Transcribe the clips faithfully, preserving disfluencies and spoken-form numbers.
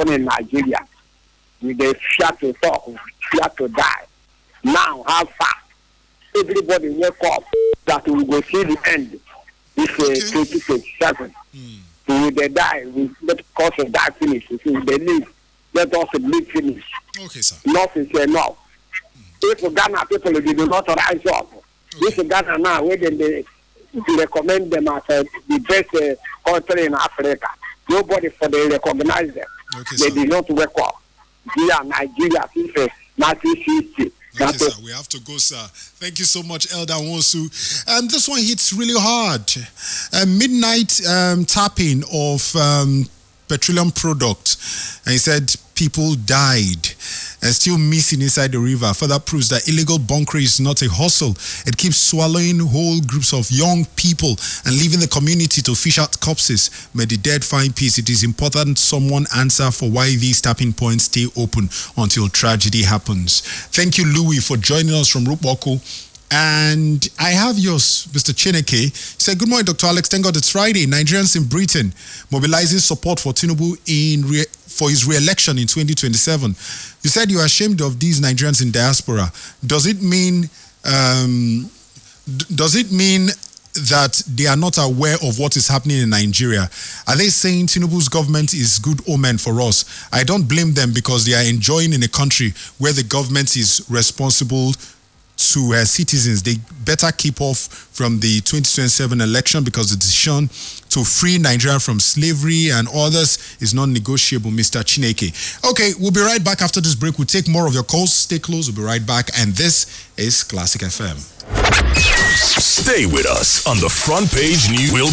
happen in Nigeria. They fear to talk, fear to die. Now, how fast? Everybody wake up that we will see the end. This uh, okay. twenty twenty-seven. Mm. We will die. We let cause of that finish. We will live. Let us live finish. Okay, sir. Enough is enough. Mm. If Ghana people they do not rise up, okay. This Ghana now, where they, they recommend them as uh, the best uh, country in Africa. Nobody for they recognize them. Okay, they sir. did not wake up. Here, Nigeria, since uh, nineteen sixty. Okay, sir. We have to go, sir. Thank you so much, Elder Nwosu. Um, this one hits really hard. Uh, midnight um, tapping of um, petroleum product. And he said people died and still missing inside the river. Further proves that illegal bunkering is not a hustle. It keeps swallowing whole groups of young people and leaving the community to fish out corpses. May the dead find peace. It is important someone answer for why these tapping points stay open until tragedy happens. Thank you, Louis, for joining us from Rupwako. And I have yours, Mister Chineke. He said, good morning, Doctor Alex. Thank God it's Friday. Nigerians in Britain mobilizing support for Tinubu in re- for his re-election in twenty twenty-seven. You said you are ashamed of these Nigerians in diaspora. Does it mean um, d- does it mean that they are not aware of what is happening in Nigeria? Are they saying Tinubu's government is good omen for us? I don't blame them because they are enjoying in a country where the government is responsible to uh, citizens. They better keep off from the twenty twenty-seven election because the decision to free Nigeria from slavery and others is non-negotiable, Mister Chineke. Okay, we'll be right back after this break. We'll take more of your calls. Stay close. We'll be right back. And this is Classic F M. Stay with us on the Front Page News. We'll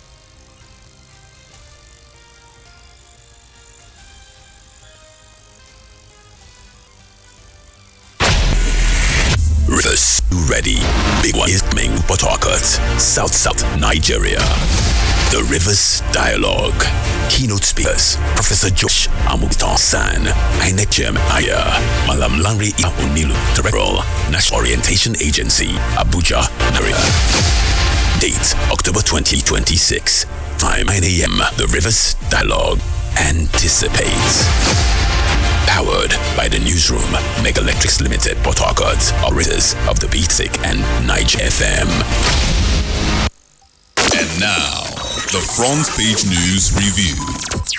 Rivers ready. Big one is coming. Port Harcourt, South South Nigeria. The Rivers Dialogue. Keynote speakers: Professor Josh Amukitan San, Ainek Jeremiah, Malam Lanri Iaponilu, Director, National Orientation Agency, Abuja, Nigeria. Date: October twenty twenty-six. Time nine a.m. The Rivers Dialogue. Anticipates. Powered by the newsroom, Mega Electrics Limited, Port Harcourt, operators of the Beatsick and Niger F M. And now, the Front Page News Review.